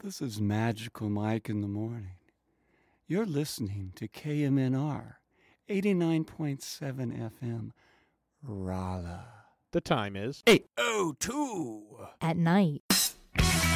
This is Magical Mike in the morning. You're listening to KMNR 89.7 FM, Raleigh. The time is 8:02 at night.